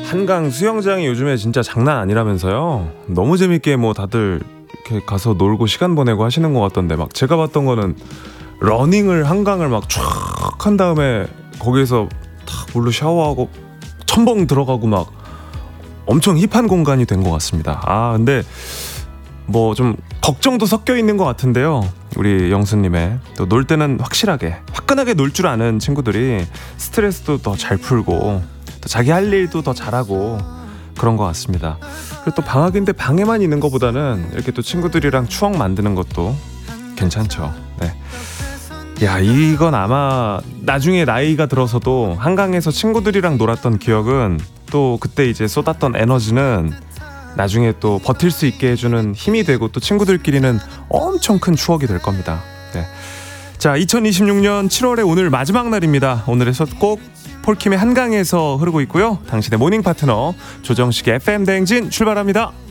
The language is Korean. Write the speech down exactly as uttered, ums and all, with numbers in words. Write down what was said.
한강 수영장이 요즘에 진짜 장난 아니라면서요. 너무 재밌게 뭐 다들 이렇게 가서 놀고 시간 보내고 하시는 것 같던데, 막 제가 봤던 거는 러닝을 한강을 막 쫙 한 다음에 거기에서 탁 물로 샤워하고 첨벙 들어가고 막 엄청 힙한 공간이 된 것 같습니다. 아 근데 뭐 좀 걱정도 섞여 있는 것 같은데요. 우리 영수님의 또 놀 때는 확실하게 화끈하게 놀 줄 아는 친구들이 스트레스도 더 잘 풀고 또 자기 할 일도 더 잘하고 그런 것 같습니다. 그리고 또 방학인데 방에만 있는 것보다는 이렇게 또 친구들이랑 추억 만드는 것도 괜찮죠. 네. 야, 이건 아마 나중에 나이가 들어서도 한강에서 친구들이랑 놀았던 기억은 또 그때 이제 쏟았던 에너지는 나중에 또 버틸 수 있게 해주는 힘이 되고 또 친구들끼리는 엄청 큰 추억이 될 겁니다. 네. 자, 이천이십육 년 칠월의 오늘 마지막 날입니다. 오늘의 첫 곡 폴킴의 한강에서 흐르고 있고요. 당신의 모닝 파트너 조정식의 에프엠 대행진 출발합니다.